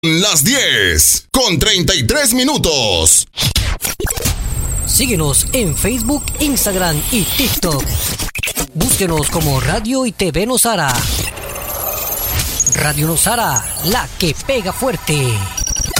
Las 10:33. Síguenos en Facebook, Instagram y TikTok. Búsquenos como Radio y TV Nosara. Radio Nosara, la que pega fuerte.